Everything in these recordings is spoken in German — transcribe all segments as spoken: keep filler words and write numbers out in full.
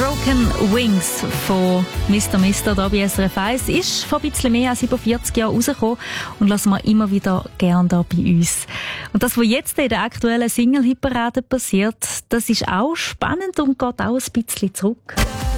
Broken Wings von Mister Mister da bei S R F eins ist vor ein bisschen mehr als siebenundvierzig Jahren rausgekommen und lassen wir immer wieder gern da bei uns. Und das, was jetzt in der aktuellen Single-Hitparade passiert, das ist auch spannend und geht auch ein bisschen zurück.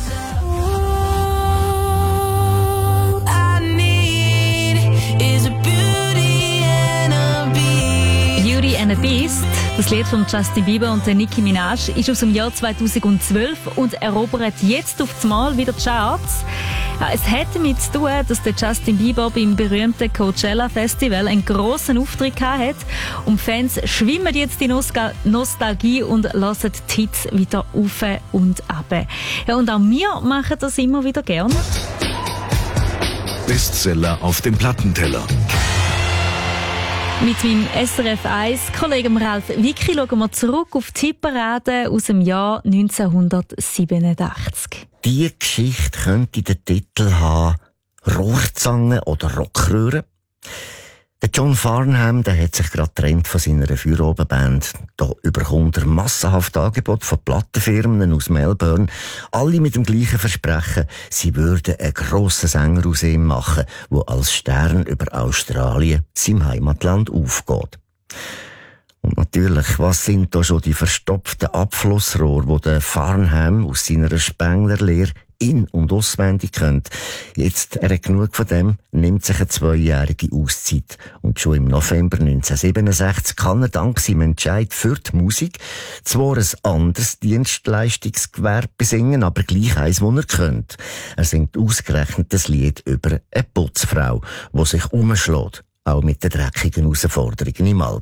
Beauty and a Beast, das Lied von Justin Bieber und der Nicki Minaj, ist aus dem Jahr zweitausendzwölf und erobert jetzt auf das Mal wieder die Charts. Ja, es hat damit zu tun, dass der Justin Bieber beim berühmten Coachella Festival einen grossen Auftritt hatte und Fans schwimmen jetzt in Nostal- Nostalgie und lassen die Hits wieder auf und ab. Ja, und auch wir machen das immer wieder gern. Bestseller auf dem Plattenteller. Mit meinem S R F eins Kollegen Ralf Wicki schauen wir zurück auf die Hitparade aus dem Jahr neunzehnhundertsiebenundachtzig. Diese Geschichte könnte den Titel haben «Rohrzange» oder «Rockröhre». Der John Farnham, der hat sich gerade getrennt von seiner Feuerobenband. Da überkommt er massenhaft Angebote von Plattenfirmen aus Melbourne. Alle mit dem gleichen Versprechen, sie würden einen grossen Sänger aus ihm machen, der als Stern über Australien, seinem Heimatland, aufgeht. Und natürlich, was sind da schon die verstopften Abflussrohre, wo der Farnham aus seiner Spenglerlehre in- und auswendig kennt. Jetzt, er hat genug von dem, nimmt sich eine zweijährige Auszeit. Und schon im November neunzehnhundertsiebenundsechzig kann er dank seinem Entscheid für die Musik zwar ein anderes Dienstleistungsgewerbe besingen, aber gleich eins, das er kennt. Er singt ausgerechnet das Lied über eine Putzfrau, die sich umschlägt, auch mit den dreckigen Herausforderungen im Alltag.